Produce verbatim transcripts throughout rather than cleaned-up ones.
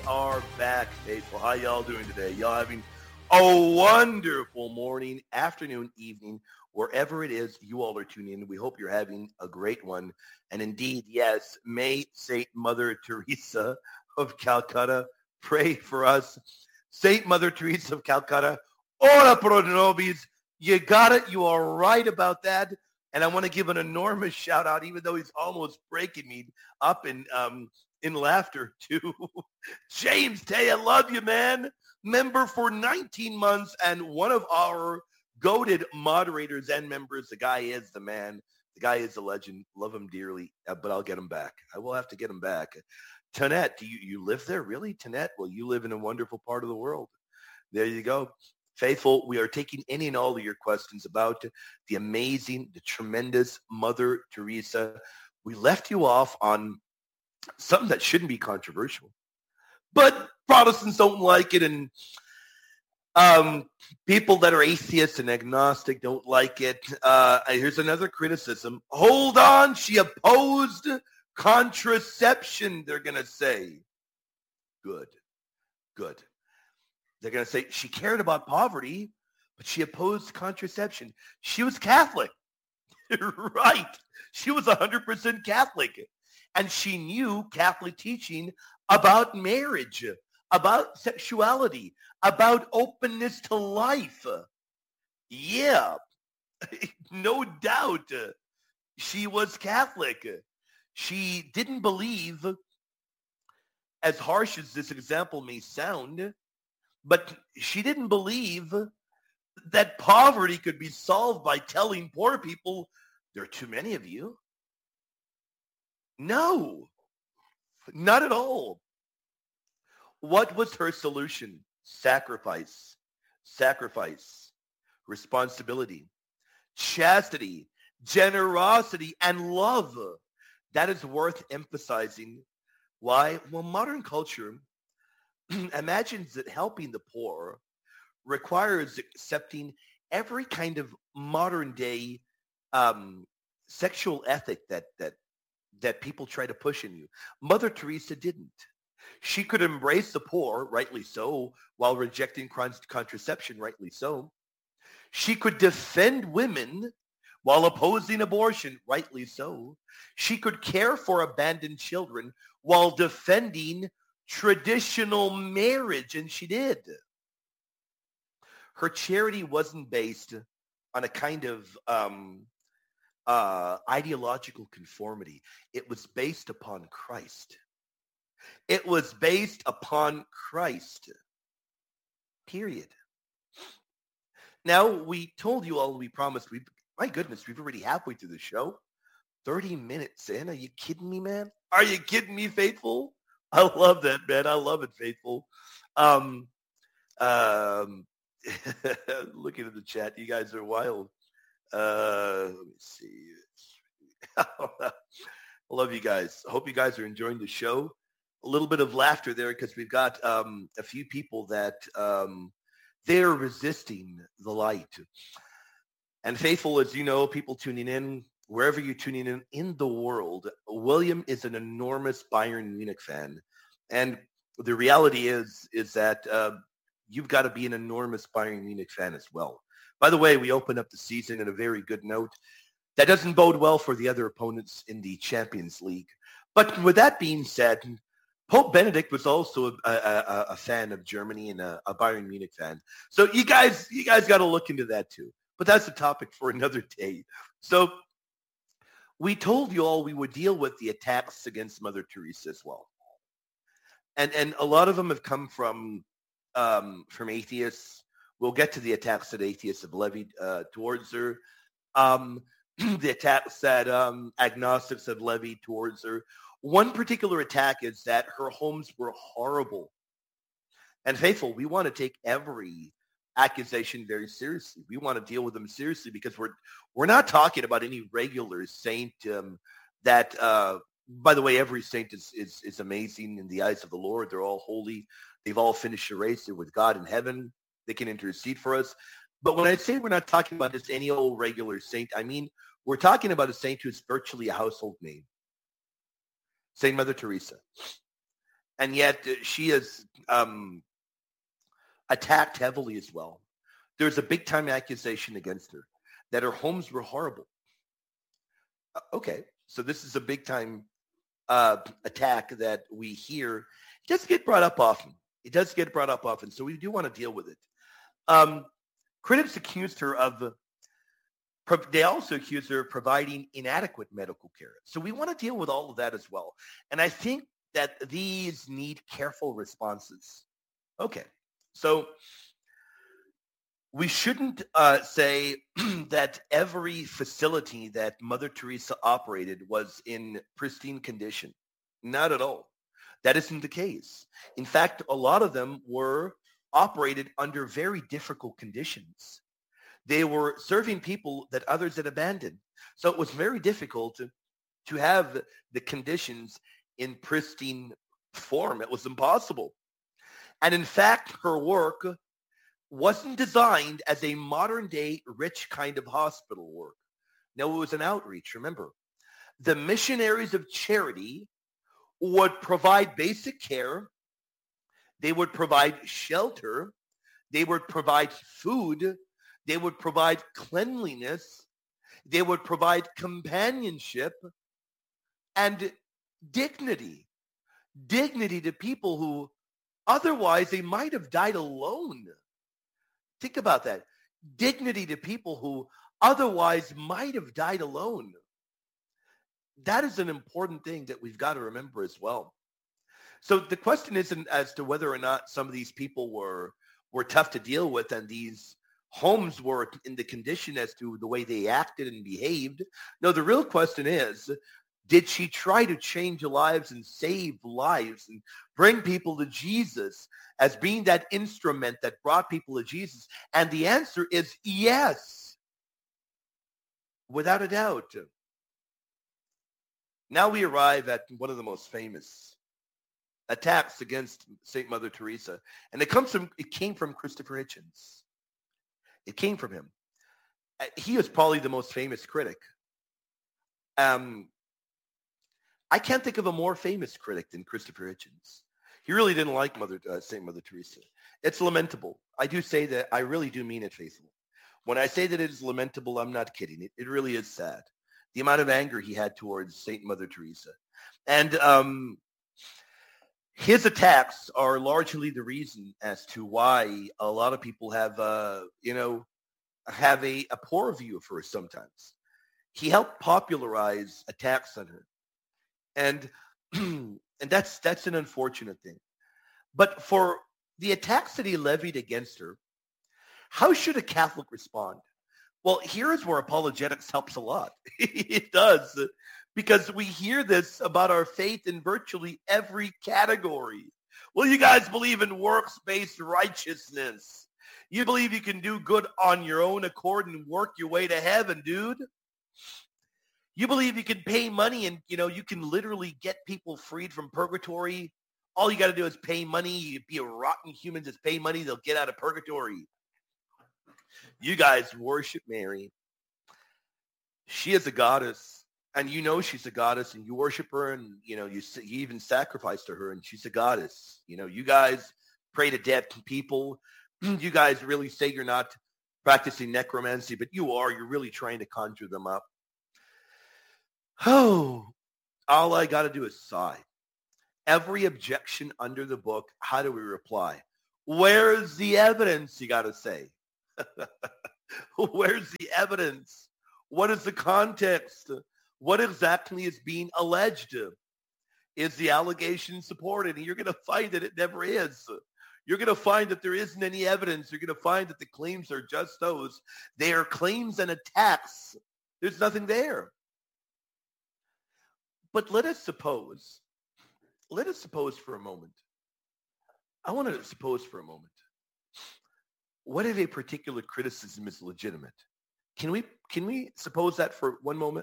are back, faithful. How y'all doing today? Y'all having a wonderful morning, afternoon, evening, wherever it is you all are tuning in. We hope you're having a great one. And indeed, yes, may Saint Mother Teresa of Calcutta pray for us. Saint Mother Teresa of Calcutta, ora pro nobis. You got it. You are right about that. And I want to give an enormous shout out, even though he's almost breaking me up in um, in laughter, to James Tay. I love you, man. Member for nineteen months and one of our goated moderators and members. The guy is the man. The guy is a legend. Love him dearly, uh, but I'll get him back. I will have to get him back. Tanette, do you, you live there? Really, Tanette? Well, you live in a wonderful part of the world. There you go. Faithful, we are taking any and all of your questions about the amazing, the tremendous Mother Teresa. We left you off on something that shouldn't be controversial, but Protestants don't like it, and um, people that are atheists and agnostic don't like it. Uh, here's another criticism. Hold on, she opposed contraception, they're going to say. Good, good. They're going to say she cared about poverty, but she opposed contraception. She was Catholic. Right. She was one hundred percent Catholic. And she knew Catholic teaching about marriage, about sexuality, about openness to life. Yeah, no doubt she was Catholic. She didn't believe, as harsh as this example may sound, but she didn't believe that poverty could be solved by telling poor people, there are too many of you. No, not at all. What was her solution? Sacrifice, sacrifice, responsibility, chastity, generosity, and love. That is worth emphasizing. Why? Well, modern culture imagines that helping the poor requires accepting every kind of modern day um, sexual ethic that that that people try to push in you. Mother Teresa didn't. She could embrace the poor, rightly so, while rejecting contraception, rightly so. She could defend women while opposing abortion, rightly so. She could care for abandoned children while defending traditional marriage, and she did. Her charity wasn't based on a kind of um, uh, ideological conformity. It was based upon Christ. It was based upon Christ. Period. Now, we told you all, we promised, we my goodness, we've already halfway through the show. thirty minutes in. Are you kidding me, man? Are you kidding me, faithful? I love that, man. I love it, faithful. Um, um, looking at the chat, you guys are wild. Uh, let me see. I love you guys. I hope you guys are enjoying the show. A little bit of laughter there because we've got um, a few people that um, they're resisting the light. And faithful, as you know, people tuning in, wherever you're tuning in in the world, William is an enormous Bayern Munich fan. And the reality is, is that uh, you've got to be an enormous Bayern Munich fan as well. By the way, we opened up the season in a very good note. That doesn't bode well for the other opponents in the Champions League. But with that being said, Pope Benedict was also a, a, a fan of Germany and a, a Bayern Munich fan. So you guys, you guys got to look into that too. But that's a topic for another day. So we told you all we would deal with the attacks against Mother Teresa as well. And and a lot of them have come from um, from atheists. We'll get to the attacks that atheists have levied uh, towards her. Um, the attacks that um, agnostics have levied towards her. One particular attack is that her homes were horrible. And faithful, we want to take every accusation very seriously. We want to deal with them seriously because we're we're not talking about any regular saint um, that, uh, by the way, every saint is, is is amazing in the eyes of the Lord. They're all holy. They've all finished the race. They're with God in heaven. They can intercede for us. But when I say we're not talking about just any old regular saint, I mean we're talking about a saint who's virtually a household name. Saint Mother Teresa. And yet uh, she is um, attacked heavily as well. There's a big time accusation against her that her homes were horrible. Uh, okay, so this is a big time uh, attack that we hear. It does get brought up often. It does get brought up often, so we do want to deal with it. Um, critics accused her of, they also accused her of providing inadequate medical care. So we want to deal with all of that as well. And I think that these need careful responses. Okay, so we shouldn't uh, say that every facility that Mother Teresa operated was in pristine condition. Not at all. That isn't the case. In fact, a lot of them were operated under very difficult conditions. They were serving people that others had abandoned. So it was very difficult to, to have the conditions in pristine form. It was impossible. And in fact, her work wasn't designed as a modern day rich kind of hospital work. No, it was an outreach. Remember, the missionaries of charity would provide basic care. They would provide shelter. They would provide food. They would provide cleanliness. They would provide companionship and dignity. Dignity to people who otherwise they might have died alone. Think about that. Dignity to people who otherwise might have died alone. That is an important thing that we've got to remember as well. So the question isn't as to whether or not some of these people were were tough to deal with and these homes were in the condition as to the way they acted and behaved. No, the real question is, did she try to change lives and save lives and bring people to Jesus as being that instrument that brought people to Jesus? And the answer is yes, without a doubt. Now we arrive at one of the most famous attacks against Saint Mother Teresa. And it comes from, it came from Christopher Hitchens. It came from him. Uh, He is probably the most famous critic. Um, I can't think of a more famous critic than Christopher Hitchens. He really didn't like Mother uh, Saint Mother Teresa. It's lamentable. I do say that. I really do mean it faithfully. When I say that it is lamentable, I'm not kidding. It, it really is sad. The amount of anger he had towards Saint Mother Teresa. And um, his attacks are largely the reason as to why a lot of people have, uh, you know, have a, a poor view of her sometimes. He helped popularize attacks on her. And and that's that's an unfortunate thing. But for the attacks that he levied against her, how should a Catholic respond? Well, here's where apologetics helps a lot. It does, because we hear this about our faith in virtually every category. Well, you guys believe in works-based righteousness. You believe you can do good on your own accord and work your way to heaven, dude. You believe you can pay money and, you know, you can literally get people freed from purgatory. All you got to do is pay money. You be a rotten human, just pay money. They'll get out of purgatory. You guys worship Mary. She is a goddess, and you know she's a goddess, and you worship her, and, you know, you, you even sacrifice to her, and she's a goddess. You know, you guys pray to dead people. You guys really say you're not practicing necromancy, but you are. You're really trying to conjure them up. Oh, all I got to do is sigh. Every objection under the book, how do we reply? Where's the evidence, you got to say? Where's the evidence? What is the context? What exactly is being alleged? Is the allegation supported? And you're going to find that it never is. You're going to find that there isn't any evidence. You're going to find that the claims are just those. They are claims and attacks. There's nothing there. But let us suppose, let us suppose for a moment. I want to suppose for a moment. What if a particular criticism is legitimate? Can we can we suppose that for one moment?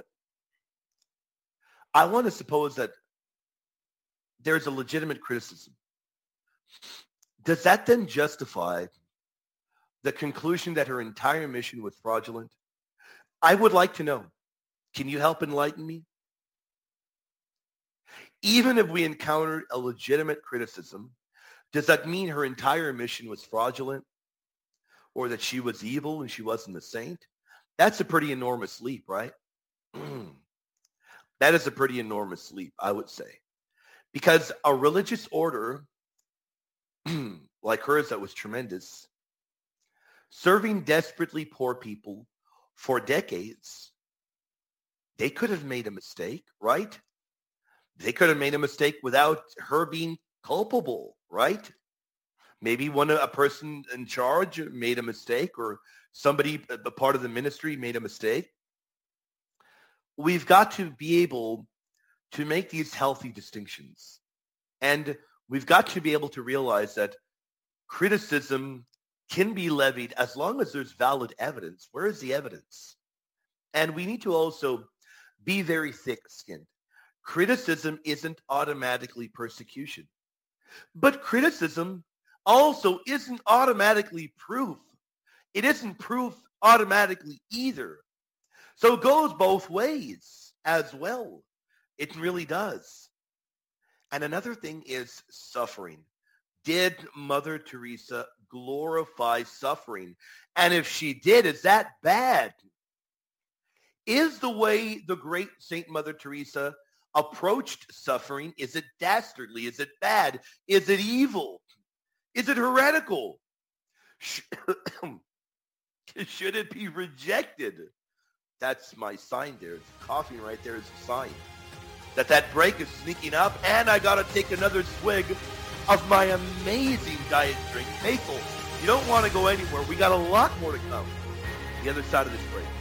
I want to suppose that there's a legitimate criticism. Does that then justify the conclusion that her entire mission was fraudulent? I would like to know. Can you help enlighten me? Even if we encountered a legitimate criticism, does that mean her entire mission was fraudulent or that she was evil and she wasn't a saint? That's a pretty enormous leap, right? That is a pretty enormous leap, I would say. Because a religious order like hers that was tremendous, serving desperately poor people for decades, they could have made a mistake, right? They could have made a mistake without her being culpable, right? Maybe one a person in charge made a mistake, or somebody, a part of the ministry, made a mistake. We've got to be able to make these healthy distinctions. And we've got to be able to realize that criticism can be levied as long as there's valid evidence. Where is the evidence? And we need to also be very thick-skinned. Criticism isn't automatically persecution. But criticism also isn't automatically proof. It isn't proof automatically either. So it goes both ways as well. It really does. And another thing is suffering. Did Mother Teresa glorify suffering? And if she did, is that bad? Is the way the great Saint Mother Teresa approached suffering, is it dastardly? Is it bad? Is it evil? Is it heretical? Should it be rejected? That's my sign there. It's coughing right there is a sign that that break is sneaking up, and I got to take another swig of my amazing diet drink, Maple. You don't want to go anywhere. We got a lot more to come. The other side of this break.